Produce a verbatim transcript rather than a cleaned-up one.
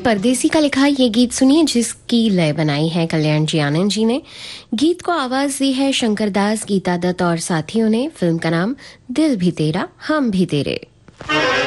परदेसी का लिखा ये गीत सुनिए, जिसकी लय बनाई है कल्याण जी आनंद जी ने। गीत को आवाज दी है शंकर दास, गीता दत्त और साथियों ने। फिल्म का नाम दिल भी तेरा हम भी तेरे।